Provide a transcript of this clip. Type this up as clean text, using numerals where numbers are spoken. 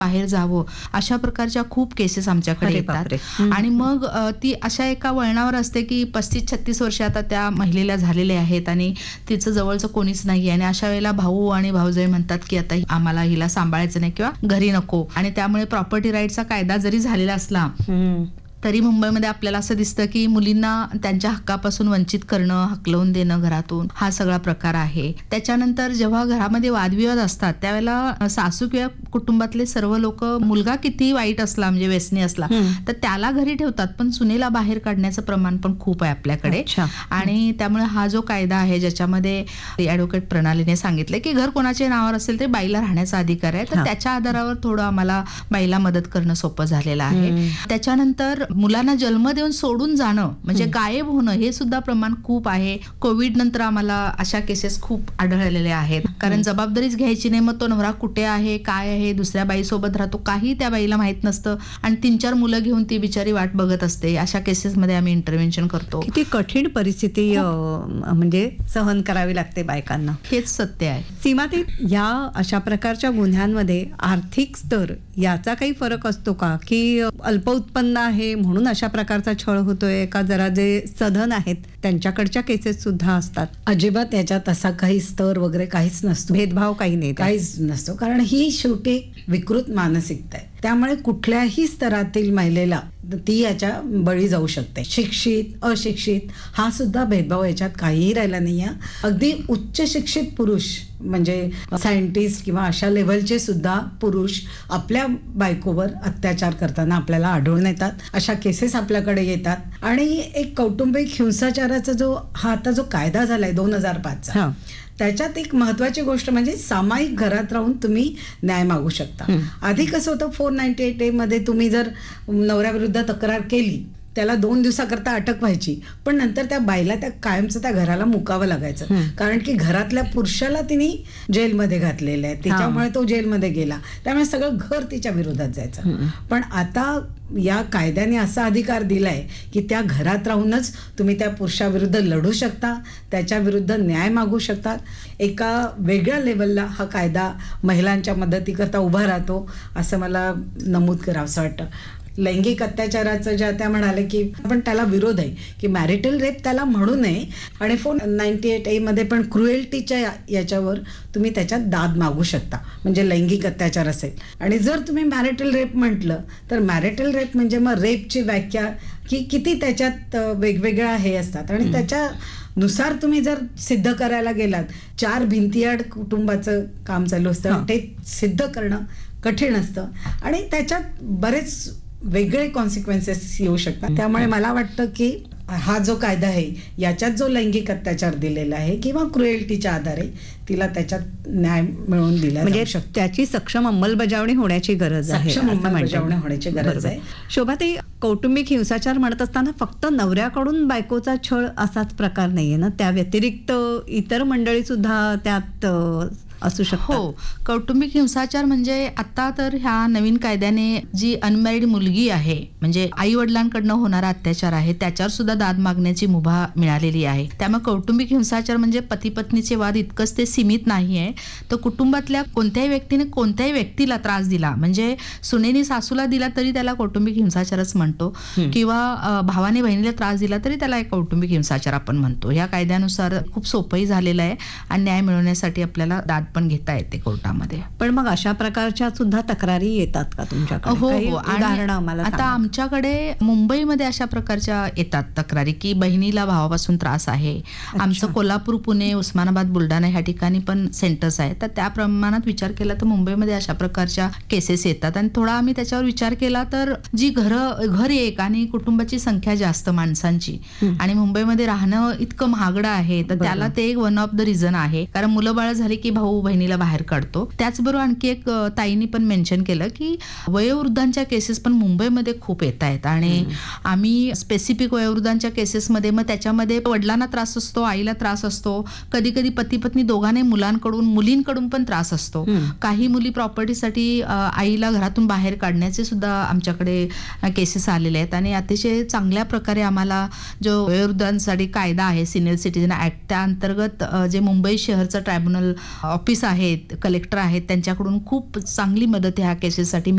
बाहेर जावं, अशा प्रकारच्या खूप केसेस आमच्याकडे येतात. आणि मग ती अशा एका वळणावर असते की 35-36 वर्ष आता त्या महिलेला झालेले आहेत आणि तिचं जवळचं कोणीच नाही. आणि अशा वेळेला भाऊ आणि भाऊजाई म्हणतात की आता आम्हाला हिला सांभाळायचं नाही किंवा घरी नको. आणि त्यामुळे प्रॉपर्टी राईटचा कायदा जरी झालेला असला तरी मुंबईमध्ये आपल्याला असं दिसतं की मुलींना त्यांच्या हक्कापासून वंचित करणं, हकलवून देणं घरातून, हा सगळा प्रकार आहे. त्याच्यानंतर जेव्हा घरामध्ये वादविवाद असतात त्यावेळेला सासू किंवा कुटुंबातले सर्व लोक मुलगा किती वाईट असला म्हणजे व्यसनी असला तर त्याला घरी ठेवतात, पण सुनेला बाहेर काढण्याचं प्रमाण पण खूप आहे आपल्याकडे. आणि त्यामुळे हा जो कायदा आहे ज्याच्यामध्ये ऍडव्होकेट प्रणालीने सांगितलं की घर कोणाच्या नावावर असेल ते बाईला राहण्याचा अधिकार आहे, तर त्याच्या आधारावर थोडं आम्हाला बाईला मदत करणं सोपं झालेलं आहे. त्याच्यानंतर मुलांना जन्म देऊन सोडून जाणं म्हणजे गायब होणं हे सुद्धा प्रमाण खूप आहे. कोविड नंतर आम्हाला अशा केसेस खूप आढळलेल्या आहेत, कारण जबाबदारीच घ्यायची नाही. मग तो नवरा कुठे आहे, काय आहे, दुसऱ्या बाईसोबत राहतो, काही त्या बाईला माहित नसतं आणि 3-4 मुलं घेऊन ती बिचारी वाट बघत असते. अशा केसेसमध्ये आम्ही इंटरव्हेन्शन करतो. किती कठीण परिस्थिती म्हणजे सहन करावी लागते बायकांना, हेच सत्य आहे. सीमाताई, या अशा प्रकारच्या गुन्ह्यांमध्ये आर्थिक स्तर याचा काही फरक असतो का, की अल्प उत्पन्न आहे म्हणून अशा प्रकारचा छळ होतोय, का जरा जे सधन आहेत त्यांच्याकडच्या केसेस सुद्धा असतात? अजिबात याच्यात असा काही स्तर वगैरे काहीच नसतो, भेदभाव काही नाही, काहीच नसतो. कारण ही शेवटी विकृत मानसिकता आहे. त्यामुळे कुठल्याही स्तरातील महिलेला ती याच्या बळी जाऊ शकते. शिक्षित, अशिक्षित हा सुद्धा भेदभाव याच्यात काहीही राहिला नाहीये. अगदी उच्च शिक्षित पुरुष म्हणजे सायंटिस्ट किंवा अशा लेव्हलचे सुद्धा पुरुष आपल्या बायकोवर अत्याचार करताना आपल्याला आढळून येतात. अशा केसेस आपल्याकडे येतात. आणि एक कौटुंबिक हिंसाचाराचा जो आता जो कायदा झालाय 2005चा, त्याच्यात एक महत्वाची गोष्ट म्हणजे सामायिक घरात राहून तुम्ही न्याय मागू शकता. आधी कसं होतं 498A मध्ये तुम्ही जर नवऱ्याविरुद्ध तक्रार केली त्याला 2 दिवसाकरता अटक व्हायची, पण नंतर त्या बाईला त्या कायमचं त्या घराला मुकावं लागायचं, कारण की घरातल्या पुरुषाला तिने जेलमध्ये घातलेलं आहे, त्याच्यामुळे तो जेलमध्ये गेला, त्यामुळे सगळं घर तिच्या विरोधात जायचं. पण आता या कायद्याने असा अधिकार दिलाय की त्या घरात राहूनच तुम्ही त्या पुरुषाविरुद्ध लढू शकता, त्याच्या विरुद्ध न्याय मागू शकता. एका वेगळ्या लेवलला हा कायदा महिलांच्या मदतीकरता उभा राहतो असं मला नमूद करावंसं वाटतं. लैंगिक अत्याचाराचं ज्या त्या म्हणाले की आपण त्याला विरोध आहे की मॅरिटल रेप त्याला म्हणू नये. आणि 498A मध्ये पण क्रुएल्टीच्या याच्यावर तुम्ही त्याच्यात दाद मागू शकता, म्हणजे लैंगिक अत्याचार असेल. आणि जर तुम्ही मॅरिटल रेप म्हटलं तर मॅरिटल रेप म्हणजे मग रेपची व्याख्या की किती त्याच्यात वेगवेगळ्या हे असतात आणि त्याच्यानुसार तुम्ही जर सिद्ध करायला गेलात, 4 भिंतीआड कुटुंबाचं काम चालू असतं, ते सिद्ध करणं कठीण असतं आणि त्याच्यात बरेच वेगळे कॉन्सिक्वेन्सेस येऊ शकतात. त्यामुळे मला वाटतं की हा जो कायदा आहे याच्यात जो लैंगिक अत्याचार दिलेला आहे किंवा क्रुएल्टीच्या आधारे तिला त्याच्यात न्याय मिळवून दिला म्हणजे त्याची सक्षम अंमलबजावणी होण्याची गरज आहे. सक्षम अंमलबजावणी होण्याची गरज आहे. शोभाताई, कौटुंबिक हिंसाचार म्हणत असताना फक्त नवऱ्याकडून बायकोचा छळ असाच प्रकार नाहीये ना, त्या व्यतिरिक्त इतर मंडळी सुद्धा त्यात असू शकतात? हो, कौटुंबिक हिंसाचार म्हणजे आता तर ह्या नवीन कायद्याने जी अनमॅरिड मुलगी आहे म्हणजे आई वडिलांकडनं होणारा अत्याचार आहे त्याच्यावर सुद्धा दाद मागण्याची मुभा मिळालेली आहे. त्यामुळे कौटुंबिक हिंसाचार म्हणजे पती पत्नीचे वाद इतकंच ते सीमित नाहीये, तर कुटुंबातल्या कोणत्याही व्यक्तीने कोणत्याही व्यक्तीला त्रास दिला म्हणजे सुनेनी सासूला दिला तरी त्याला कौटुंबिक हिंसाचारच म्हणतो, किंवा भावाने बहिणीला त्रास दिला तरी त्याला एक कौटुंबिक हिंसाचार आपण म्हणतो. या कायद्यानुसार खूप सोपंही झालेलं आहे आणि न्याय मिळवण्यासाठी आपल्याला दाद पण घेता येते कोर्टामध्ये. पण मग अशा प्रकारच्या सुद्धा तक्रारी येतात का तुमच्याकडे? हो हो, उदाहरण आम्हाला आता आमच्याकडे मुंबईमध्ये अशा प्रकारच्या येतात तक्रारी की बहिणीला भावापासून त्रास आहे. आमचं कोल्हापूर, पुणे, उस्मानाबाद, बुलढाणा ह्या ठिकाणी पण सेंटर्स आहेत, तर त्या प्रमाणात विचार केला तर मुंबईमध्ये अशा प्रकारच्या केसेस येतात. आणि थोडा आम्ही त्याच्यावर विचार केला तर जी घर एक आणि कुटुंबाची संख्या जास्त माणसांची आणि मुंबईमध्ये राहणं इतकं महागडं आहे, तर त्याला ते एक वन ऑफ द रिझन आहे. कारण मुलं बाळ झाली की भाऊ बहिणीला बाहेर काढतो. त्याचबरोबर आणखी एक ताईंनी पण मेन्शन केलं की वयोवृद्धांच्या केसेस पण मुंबईमध्ये खूप येत आहेत आणि आम्ही स्पेसिफिक वयोवृद्धांच्या केसेसमध्ये मग त्याच्यामध्ये वडिलांना त्रास असतो, आईला त्रास असतो, कधी कधी पती पत्नी दोघांनी मुलींकडून पण त्रास असतो. काही मुली प्रॉपर्टीसाठी आईला घरातून बाहेर काढण्याचे सुद्धा आमच्याकडे केसेस आलेले आहेत. आणि अतिशय चांगल्या प्रकारे आम्हाला जो वयोवृद्धांसाठी कायदा आहे सिनियर सिटीजन ऍक्ट, त्या अंतर्गत जे मुंबई शहरचं ट्रायब्युनल ऑफिस ऑफिस आहेत, कलेक्टर आहेत, त्यांच्याकडून खूप चांगली मदत ह्या केसेससाठी